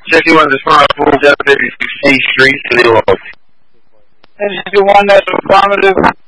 61 is fine. Pulls up every 16th Street in New York. And 61, that's affirmative.